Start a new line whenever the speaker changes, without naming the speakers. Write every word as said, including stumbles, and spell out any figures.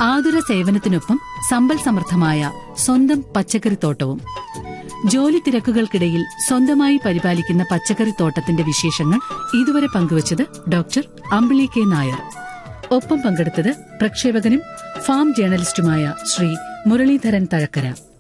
ആതുര സേവനത്തിനൊപ്പം സമ്പൽ സമൃദ്ധമായ സ്വന്തം പച്ചക്കറിത്തോട്ടവും. ജോലി തിരക്കുകൾക്കിടയിൽ സ്വന്തമായി പരിപാലിക്കുന്ന പച്ചക്കറിത്തോട്ടത്തിന്റെ വിശേഷങ്ങൾ ഇതുവരെ പങ്കുവച്ചത് ഡോക്ടർ അമ്പിളി കെ നായർ. ഒപ്പം പങ്കെടുത്തത് പ്രക്ഷേപകനും ഫാം ജേർണലിസ്റ്റുമായ ശ്രീ മുരളീധരൻ തഴക്കര.